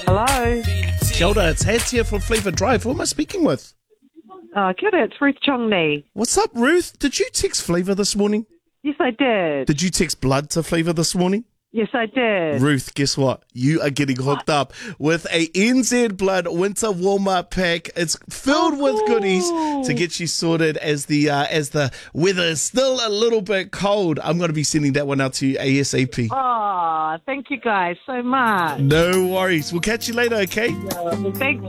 Hello. Kia ora, it's Hads here from Flavour Drive. Who am I speaking with? Kia ora, it's Ruth Chongney. What's up, Ruth? Did you text Flavour this morning? Yes, I did. Did you text blood to Flavour this morning? Yes, I did. Ruth, guess what? You are getting hooked up with a NZ Blood winter warm-up pack. It's filled with goodies to get you sorted as the weather is still a little bit cold. I'm going to be sending that one out to you ASAP. Oh, thank you guys so much. No worries. We'll catch you later, okay? Thank you.